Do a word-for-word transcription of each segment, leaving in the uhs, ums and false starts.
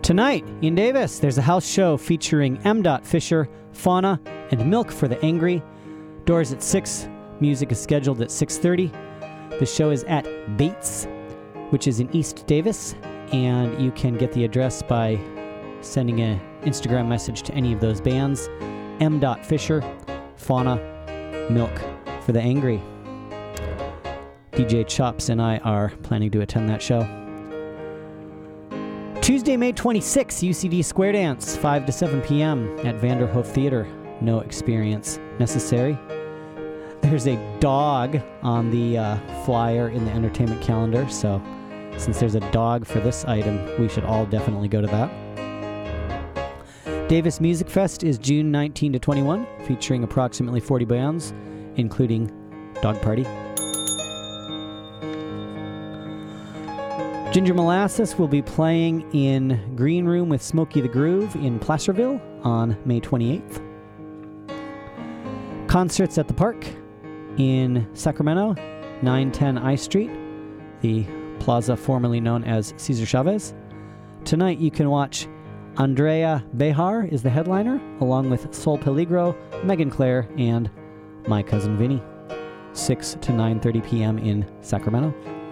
Tonight in Davis, there's a house show featuring M. Fisher, Fauna, and Milk for the Angry. Doors at six. Music is scheduled at six thirty. The show is at Bates, which is in East Davis, and you can get the address by sending an Instagram message to any of those bands. M. Fisher, Fauna, Milk for the Angry. D J Chops and I are planning to attend that show. Tuesday, May twenty-sixth, U C D Square Dance, five to seven p.m. at Vanderhoof Theater. No experience necessary. There's a dog on the uh, flyer in the entertainment calendar, so since there's a dog for this item, we should all definitely go to that. Davis Music Fest is June nineteenth to twenty-first, featuring approximately forty bands, including Dog Party. Ginger Molasses will be playing in Green Room with Smokey the Groove in Placerville on May twenty-eighth. Concerts at the Park in Sacramento, nine ten I Street, the plaza formerly known as Cesar Chavez. Tonight you can watch Andrea Behar is the headliner, along with Sol Peligro, Megan Clare, and My Cousin Vinny. six to nine thirty p.m. in Sacramento.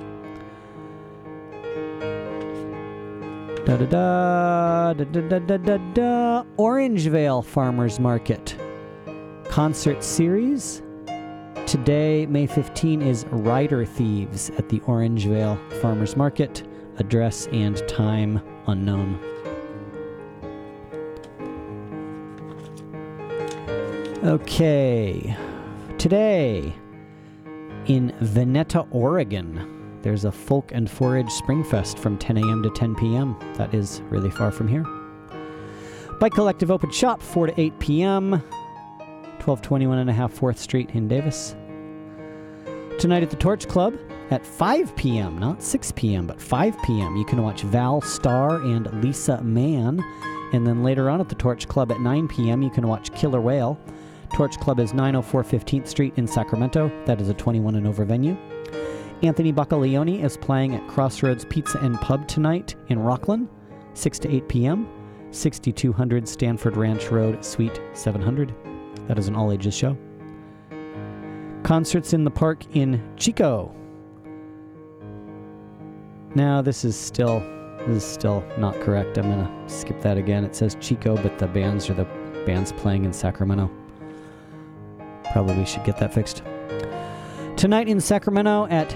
Da da da da da da da da. Orangevale Farmers Market concert series. Today, May fifteenth, is Rider Thieves at the Orangevale Farmers Market. Address and time unknown. Okay, today in Veneta, Oregon, there's a Folk and Forage Springfest from ten a.m. to ten p.m. That is really far from here. Bike Collective Open Shop, four to eight p.m. twelve twenty-one and a half fourth Street in Davis. Tonight at the Torch Club at five p.m., not six p.m., but five p.m. you can watch Val Starr and Lisa Mann. And then later on at the Torch Club at nine p.m. you can watch Killer Whale. Torch Club is nine oh four fifteenth Street in Sacramento. That is a twenty-one and over venue. Anthony Baccaleone is playing at Crossroads Pizza and Pub tonight in Rockland, six to eight p.m., sixty-two hundred Stanford Ranch Road, Suite seven hundred. That is an all-ages show. Concerts in the Park in Chico. Now, this is still this is still not correct. I'm going to skip that again. It says Chico, but the bands are the bands playing in Sacramento. Probably should get that fixed. Tonight in Sacramento at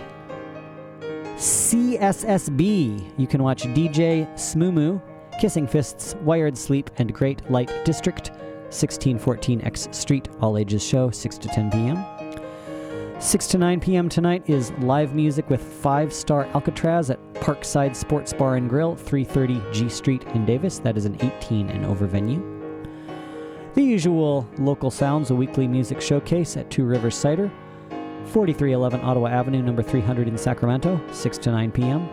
C S S B, you can watch D J Smoomoo, Kissing Fists, Wired Sleep, and Great Light District, sixteen fourteen X Street, all ages show, six to ten p.m. six to nine p.m. tonight is live music with Five Star Alcatraz at Parkside Sports Bar and Grill, three thirty G Street in Davis. That is an eighteen and over venue. The usual Local Sounds, a weekly music showcase at Two Rivers Cider, forty-three eleven Ottawa Avenue, number three hundred in Sacramento, six to nine p.m.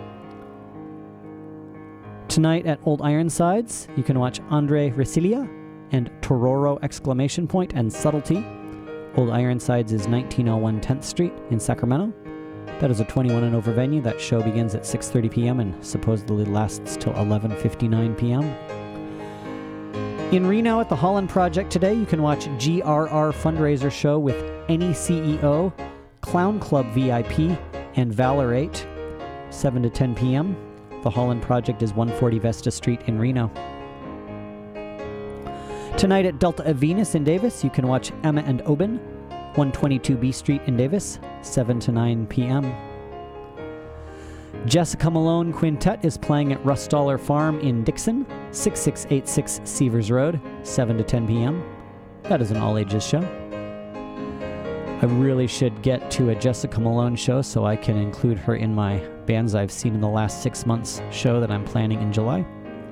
Tonight at Old Ironsides, you can watch Andre Resilia and Tororo exclamation point and Subtlety. Old Ironsides is nineteen oh one tenth Street in Sacramento. That is a twenty-one and over venue. That show begins at six thirty p.m. and supposedly lasts till eleven fifty-nine p.m. In Reno at the Holland Project today, you can watch G R R fundraiser show with Any C E O, Clown Club V I P, and Valorate, seven to ten p.m. The Holland Project is one forty Vesta Street in Reno. Tonight at Delta of Venus in Davis, you can watch Emma and Oben, one twenty-two B Street in Davis, seven to nine p.m. Jessica Malone Quintet is playing at Rustaller Farm in Dixon, sixty-six eighty-six Seavers Road, seven to ten p.m. That is an all-ages show. I really should get to a Jessica Malone show so I can include her in my bands I've seen in the last six months show that I'm planning in July.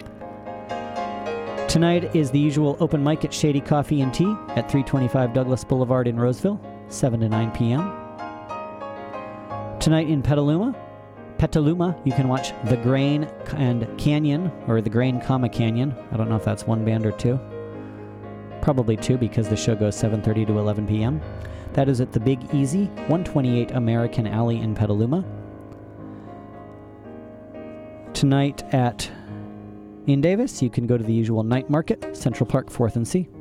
Tonight is the usual open mic at Shady Coffee and Tea at three twenty-five Douglas Boulevard in Roseville, seven to nine p.m. Tonight in Petaluma, Petaluma, you can watch The Grain and Canyon, or The Grain, comma Canyon. I don't know if that's one band or two. Probably two, because the show goes seven thirty to eleven p.m. That is at the Big Easy, one twenty-eight American Alley in Petaluma. Tonight at In Davis, you can go to the usual night market, Central Park, fourth and C.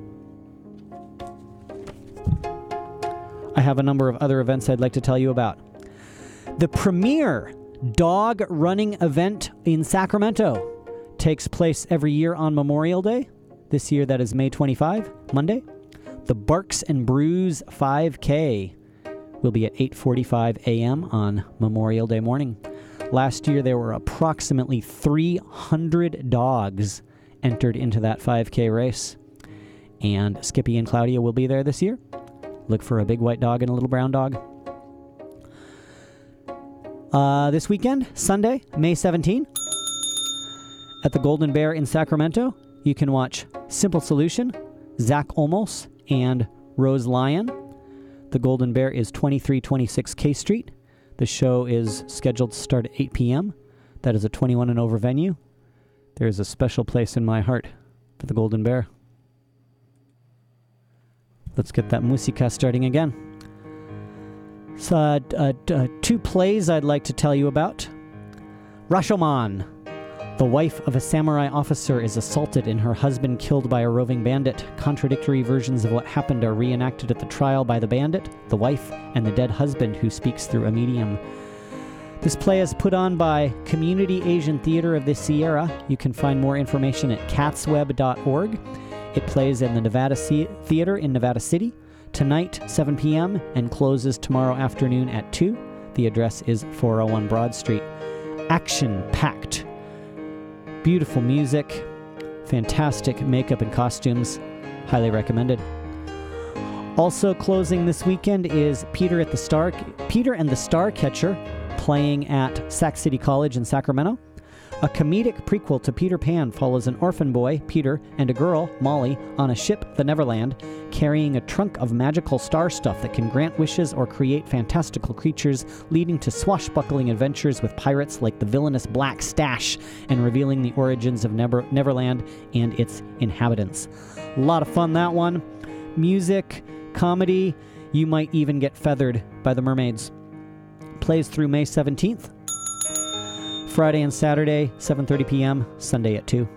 I have a number of other events I'd like to tell you about. The premier dog running event in Sacramento takes place every year on Memorial Day. This year, that is May twenty-fifth, Monday. The Barks and Brews five K will be at eight forty-five a.m. on Memorial Day morning. Last year, there were approximately three hundred dogs entered into that five K race. And Skippy and Claudia will be there this year. Look for a big white dog and a little brown dog. Uh, this weekend, Sunday, May seventeenth, at the Golden Bear in Sacramento, you can watch Simple Solution, Zach Olmos, and Rose Lyon. The Golden Bear is twenty-three twenty-six K Street. The show is scheduled to start at eight p.m. That is a twenty-one and over venue. There is a special place in my heart for the Golden Bear. Let's get that musica starting again. So, uh, uh, uh, two plays I'd like to tell you about. Rashomon. The wife of a samurai officer is assaulted and her husband killed by a roving bandit. Contradictory versions of what happened are reenacted at the trial by the bandit, the wife, and the dead husband who speaks through a medium. This play is put on by Community Asian Theater of the Sierra. You can find more information at catsweb dot org. It plays in the Nevada C- Theater in Nevada City tonight, seven p.m., and closes tomorrow afternoon at two. The address is four oh one Broad Street. Action-packed. Beautiful music, fantastic makeup and costumes. Highly recommended. Also closing this weekend is Peter at the Star, Peter and the Starcatcher, playing at Sac City College in Sacramento. A comedic prequel to Peter Pan follows an orphan boy, Peter, and a girl, Molly, on a ship, the Neverland, carrying a trunk of magical star stuff that can grant wishes or create fantastical creatures, leading to swashbuckling adventures with pirates like the villainous Black Stash, and revealing the origins of Never- Neverland and its inhabitants. A lot of fun, that one. Music, comedy, you might even get feathered by the mermaids. Plays through May seventeenth. Friday and Saturday, seven thirty p.m., Sunday at two.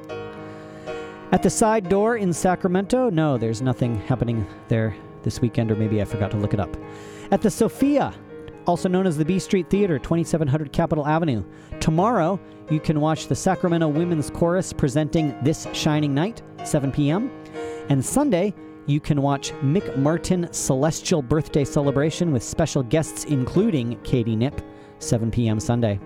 At the Side Door in Sacramento, no, there's nothing happening there this weekend, or maybe I forgot to look it up. At the Sophia, also known as the B Street Theater, twenty-seven hundred Capitol Avenue. Tomorrow, you can watch the Sacramento Women's Chorus presenting This Shining Night, seven p.m. And Sunday, you can watch Mick Martin Celestial Birthday Celebration with special guests including Katie Knipp, seven p.m. Sunday.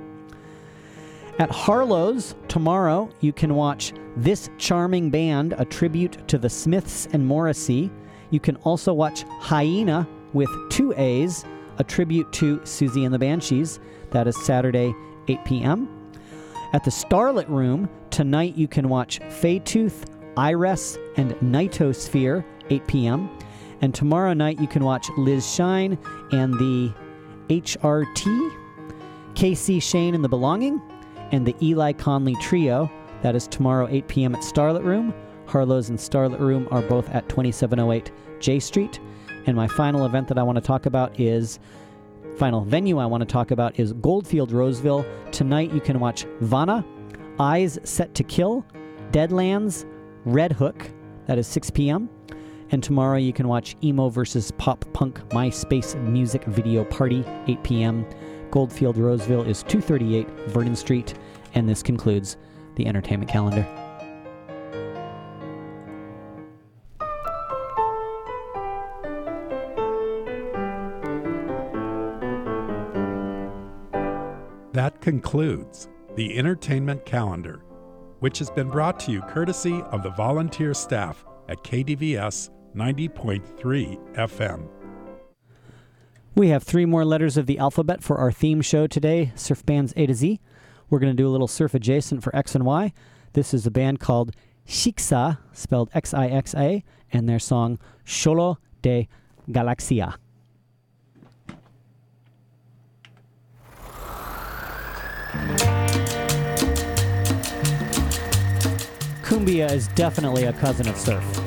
At Harlow's, tomorrow, you can watch This Charming Band, a tribute to the Smiths and Morrissey. You can also watch Hyena with two A's, a tribute to Susie and the Banshees. That is Saturday, eight p.m. At the Starlit Room, tonight you can watch Faytooth, Iris, and Nitosphere, eight p.m. And tomorrow night you can watch Liz Shine and the H R T, K C Shane and the Belonging, and the Eli Conley Trio. That is tomorrow, eight p.m. at Starlit Room. Harlow's and Starlit Room are both at twenty-seven oh eight J Street. And my final event that I want to talk about is, final venue I want to talk about is Goldfield Roseville. Tonight you can watch Vanna, Eyes Set to Kill, Deadlands, Red Hook. That is six p.m. And tomorrow you can watch Emo versus Pop Punk MySpace Music Video Party, eight p.m. Goldfield Roseville is two thirty-eight Vernon Street, and this concludes the entertainment calendar. That concludes the entertainment calendar, which has been brought to you courtesy of the volunteer staff at K D V S ninety point three F M. We have three more letters of the alphabet for our theme show today, Surf Bands A to Z. We're going to do a little surf adjacent for X and Y. This is a band called Xixa, spelled X I X A, and their song Xolo de Galaxia. Cumbia is definitely a cousin of surf.